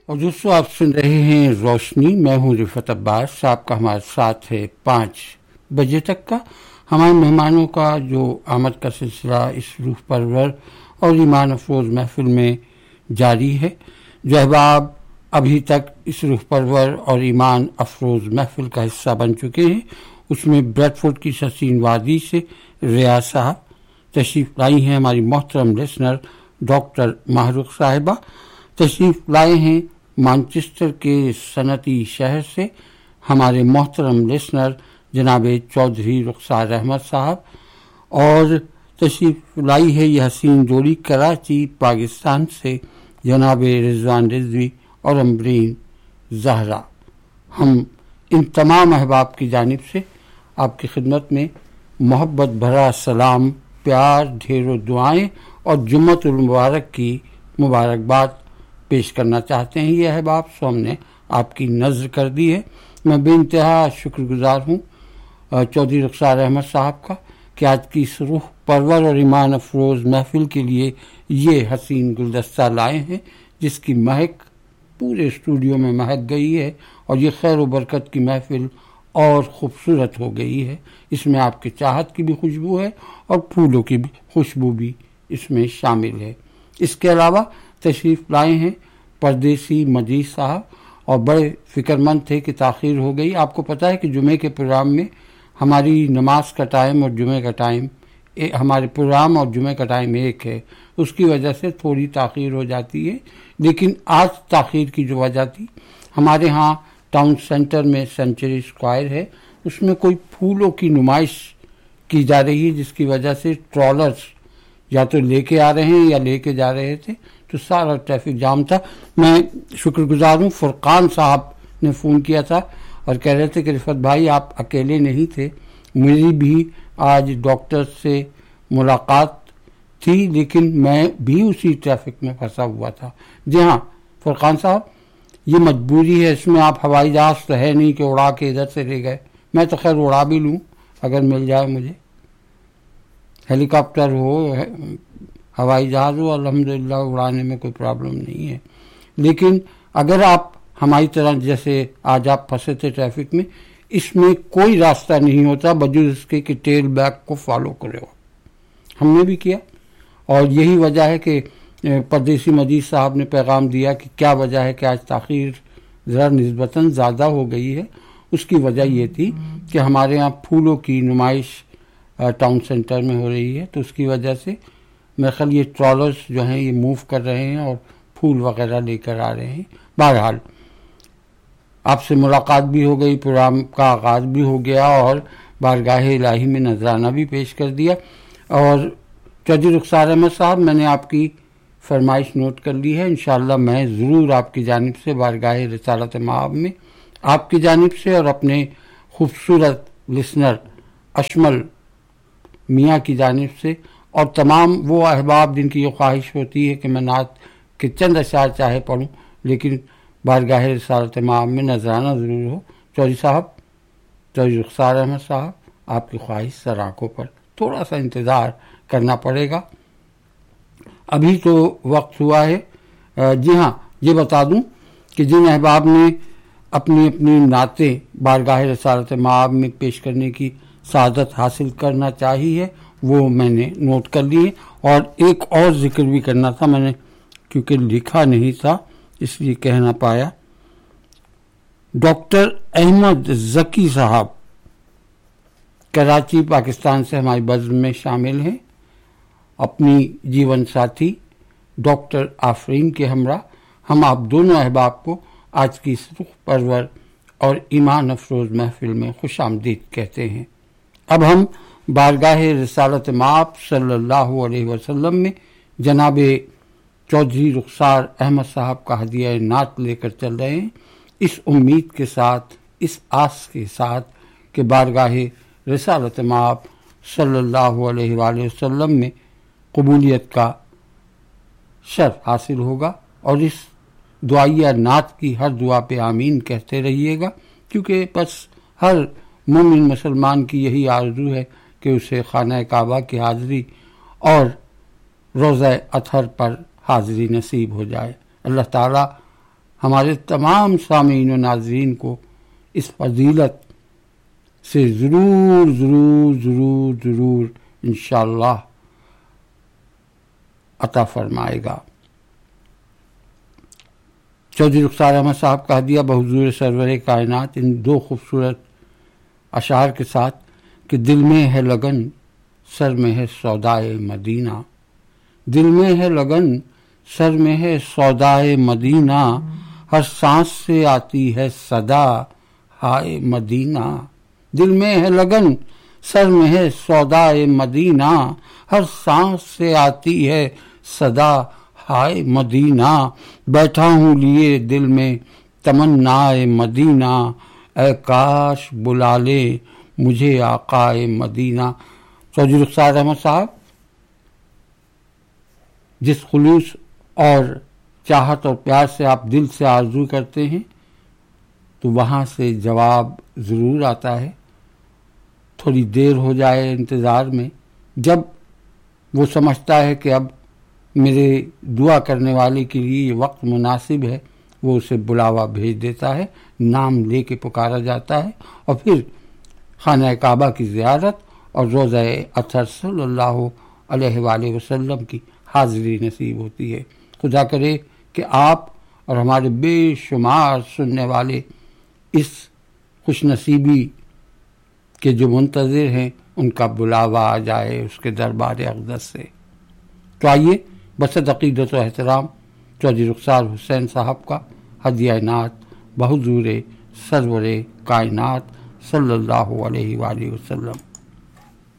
اور دوستوں آپ سن رہے ہیں روشنی. میں ہوں رفعت عباس. آپ کا ہمارے ساتھ ہے 5 بجے تک کا. ہمارے مہمانوں کا جو آمد کا سلسلہ اس روح پرور اور ایمان افروز محفل میں جاری ہے. جو احباب ابھی تک اس روح پرور اور ایمان افروز محفل کا حصہ بن چکے ہیں، اس میں بریڈ فورڈ کی حسین وادی سے ریاض صاحب تشریف لائی ہیں. ہماری محترم لسنر ڈاکٹر ماہرخ صاحبہ تشریف لائے ہیں مانچسٹر کے صنعتی شہر سے. ہمارے محترم لسنر جناب چودھری رخسار احمد صاحب، اور تشریف لائی ہے یہ حسین جوڑی کراچی پاکستان سے جناب رضوان رضوی اور امبرین زہرا. ہم ان تمام احباب کی جانب سے آپ کی خدمت میں محبت بھرا سلام، پیار، ڈھیر و دعائیں اور جمعۃ المبارک کی مبارکباد پیش کرنا چاہتے ہیں. یہ احباب سو ہم نے آپ کی نظر کر دی ہے. میں بے انتہا شکر گزار ہوں چودھری رخسار احمد صاحب کا کہ آج کی اس روح پرور اور ایمان افروز محفل کے لیے یہ حسین گلدستہ لائے ہیں جس کی مہک پورے اسٹوڈیو میں مہک گئی ہے، اور یہ خیر و برکت کی محفل اور خوبصورت ہو گئی ہے. اس میں آپ کے چاہت کی بھی خوشبو ہے اور پھولوں کی بھی خوشبو بھی اس میں شامل ہے. اس کے علاوہ تشریف لائے ہیں پردیسی مجید صاحب، اور بڑے فکر مند تھے کہ تاخیر ہو گئی. آپ کو پتہ ہے کہ جمعے کے پروگرام میں ہماری نماز کا ٹائم اور جمعے کا ٹائم، ہمارے پروگرام اور جمعے کا ٹائم ایک ہے، اس کی وجہ سے تھوڑی تاخیر ہو جاتی ہے. لیکن آج تاخیر کی جو وجہ تھی، ہمارے ہاں ٹاؤن سینٹر میں سینچری اسکوائر ہے، اس میں کوئی پھولوں کی نمائش کی جا رہی ہے جس کی وجہ سے ٹرالرز یا تو لے کے آ رہے ہیں یا لے کے جا رہے تھے، تو سارا ٹریفک جام تھا. میں شکر گزار ہوں فرقان صاحب نے فون کیا تھا اور کہہ رہے تھے کہ رفعت بھائی آپ اکیلے نہیں تھے، میری بھی آج ڈاکٹر سے ملاقات تھی لیکن میں بھی اسی ٹریفک میں پھنسا ہوا تھا. جی ہاں فرقان صاحب، یہ مجبوری ہے، اس میں آپ ہوائی جہاز تو ہے نہیں کہ اڑا کے ادھر سے لے گئے. میں تو خیر اڑا بھی لوں اگر مل جائے مجھے، ہیلی کاپٹر ہو ہوائی جہاز ہو، الحمدللہ اڑانے میں کوئی پرابلم نہیں ہے. لیکن اگر آپ ہماری طرح جیسے آج آپ پھنسے تھے ٹریفک میں، اس میں کوئی راستہ نہیں ہوتا بجز اس کے کہ ٹیل بیک کو فالو کرے ہو. ہم نے بھی کیا، اور یہی وجہ ہے کہ پردیسی مجید صاحب نے پیغام دیا کہ کیا وجہ ہے کہ آج تاخیر ذرا نسبتاً زیادہ ہو گئی ہے. اس کی وجہ یہ تھی کہ ہمارے ہاں پھولوں کی نمائش ٹاؤن سینٹر میں ہو رہی ہے، تو اس کی وجہ سے میرے خیال یہ ٹرالرز جو ہیں یہ موو کر رہے ہیں اور پھول وغیرہ لے کر آ رہے ہیں. بہرحال آپ سے ملاقات بھی ہو گئی، پروگرام کا آغاز بھی ہو گیا اور بارگاہ الہی میں نذرانہ بھی پیش کر دیا. اور چودھری رخسار احمد صاحب، میں نے آپ کی فرمائش نوٹ کر لی ہے. انشاءاللہ میں ضرور آپ کی جانب سے بارگاہ رسالت مآب میں آپ کی جانب سے اور اپنے خوبصورت لسنر اشمل میاں کی جانب سے اور تمام وہ احباب جن کی یہ خواہش ہوتی ہے کہ میں نعت کے چند اشعار چاہے پڑھوں لیکن بارگاہ رسالت مآب میں نذرانہ ضرور ہو. چودھری صاحب، چودھری رخسار احمد صاحب، آپ کی خواہش سر آنکھوں پر، تھوڑا سا انتظار کرنا پڑے گا، ابھی تو وقت ہوا ہے. جی ہاں، یہ بتا دوں کہ جن احباب نے اپنی اپنی نعتیں بارگاہ رسالت مآب میں پیش کرنے کی سعادت حاصل کرنا چاہیے وہ میں نے نوٹ کر لی ہے. اور ایک اور ذکر بھی کرنا تھا، میں نے کیونکہ لکھا نہیں تھا اس لیے کہہ نہ پایا. ڈاکٹر احمد ذکی صاحب کراچی پاکستان سے ہماری بزم میں شامل ہیں. اپنی جیون ساتھی ڈاکٹر آفرین کے ہمراہ ہم آپ دونوں احباب کو آج کی اس روح پرور اور ایمان افروز محفل میں خوش آمدید کہتے ہیں. اب ہم بارگاہ رسالت مآب صلی اللہ علیہ وسلم میں جناب چودھری رخسار احمد صاحب کا ہدیہ نعت لے کر چل رہے ہیں، اس امید کے ساتھ، اس آس کے ساتھ کہ بارگاہ رسالت مآب صلی اللہ علیہ وآلہ وسلم میں قبولیت کا شرف حاصل ہوگا. اور اس دعائیہ نعت کی ہر دعا پہ آمین کہتے رہیے گا، کیونکہ بس ہر مومن مسلمان کی یہی آرزو ہے کہ اسے خانہ کعبہ کی حاضری اور روضہ اطہر پر حاضری نصیب ہو جائے. اللہ تعالی ہمارے تمام سامعین و ناظرین کو اس فضیلت سے ضرور ضرور ضرور ضرور انشاءاللہ عطا فرمائے گا۔ چودھری رخسار احمد صاحب کا ہدیہ بحضور سرور کائنات ان دو خوبصورت اشعار کے ساتھ کہ دل میں ہے لگن سر میں ہے سودائے مدینہ، دل میں ہے لگن سر میں ہے سودائے مدینہ، ہر سانس سے آتی ہے صدا ہائے مدینہ، دل میں ہے لگن سر میں ہے سودائے مدینہ، ہر سانس سے آتی ہے صدا ہائے مدینہ، بیٹھا ہوں لیے دل میں تمنائے مدینہ، اے کاش بلا لے مجھے آقائے مدینہ۔ چودھری رخسار احمد صاحب جس خلوص اور چاہت اور پیار سے آپ دل سے آرزو کرتے ہیں تو وہاں سے جواب ضرور آتا ہے، تھوڑی دیر ہو جائے انتظار میں، جب وہ سمجھتا ہے کہ اب میرے دعا کرنے والے کے لیے یہ وقت مناسب ہے، وہ اسے بلاوا بھیج دیتا ہے، نام لے کے پکارا جاتا ہے، اور پھر خانہ کعبہ کی زیارت اور روضہ اطہر صلی اللہ علیہ وآلہ وسلم کی حاضری نصیب ہوتی ہے۔ خدا کرے کہ آپ اور ہمارے بے شمار سننے والے اس خوش نصیبی کے جو منتظر ہیں ان کا بلاوا آ جائے اس کے دربار اقدس سے۔ تو آئیے بصد عقیدت و احترام چودھری رخسار حسین صاحب کا ہدیہ نعت بحضور سرور کائنات صلی اللہ علیہ وآلہ وسلم۔